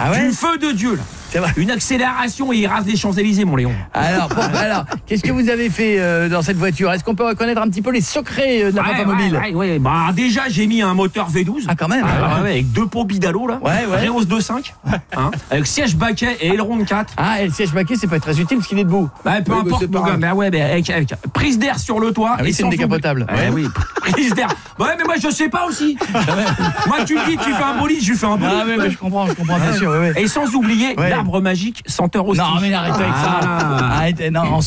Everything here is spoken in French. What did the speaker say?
Du feu de Dieu, là. C'est vrai. Une accélération et il rase les Champs-Élysées, mon Léon. Alors, qu'est-ce que vous avez fait dans cette voiture? Est-ce qu'on peut reconnaître un petit peu les secrets de la pompe à mobile? Ouais. Bah, déjà, j'ai mis un moteur V12. Ah, quand même. Avec 2 pots Bidalo, là. Réhausse 2.5. Avec siège baquet et aileron de 4. Ah, et le siège baquet, c'est pas très utile parce qu'il est debout. Bah, peu importe, mon gars. Avec prise d'air sur le toit. Ah oui, c'est une décapotable. Oui, prise d'air. Ouais, mais moi, je sais pas aussi. Moi, tu me dis, tu fais un bolide, je fais un bolide. Ah, mais je comprends, bien sûr. Et sans oublier l'arbre magique, senteur hostile. Non, mais arrêtez avec ça. Arrêtez, non,